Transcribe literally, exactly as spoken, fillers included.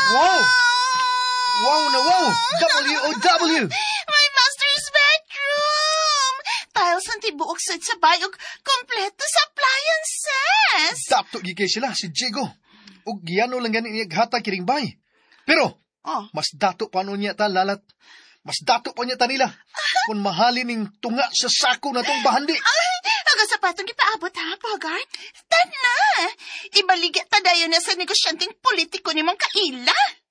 Wow! Wow na wow! W O W! My master's bedroom! Tiles ang tibuok sa sa bayog, kompleto sa appliances! Dato gigay sila si Diego. Ug giyano lang ganin niya hatag kiring bay. Pero, Oh, mas dato pa nun niya ta lalat. Mas dato pa niya ta nila. Kung mahalin ning tunga sa sako na tong bahandi. ay, aga sa patong ipaabot ha, Bogart. Tan na! Ibaligya ta dayon na sa negosyanteng politiko ni mong kaila.